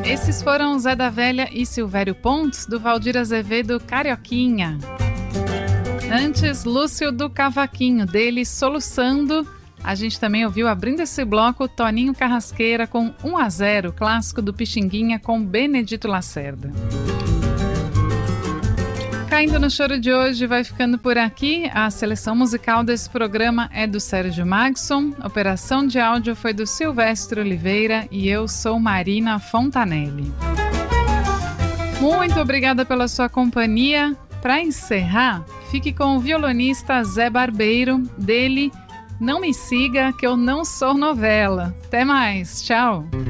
Esses foram Zé da Velha e Silvério Pontes, do Valdir Azevedo, Carioquinha. Antes, Lúcio do Cavaquinho, dele Soluçando. A gente também ouviu, abrindo esse bloco, Toninho Carrasqueira com 1-0, clássico do Pixinguinha com Benedito Lacerda. Caindo no choro de hoje, vai ficando por aqui. A seleção musical desse programa é do Sérgio Magson, a operação de áudio foi do Silvestre Oliveira e eu sou Marina Fontanelli. Muito obrigada pela sua companhia. Para encerrar, fique com o violonista Zé Barbeiro, dele Não Me Siga Que Eu Não Sou Novela. Até mais, tchau!